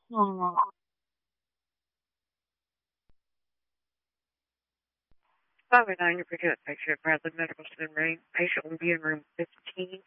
Oh, 509, your picture at Bradley Medical Center. Patient will be in room 15.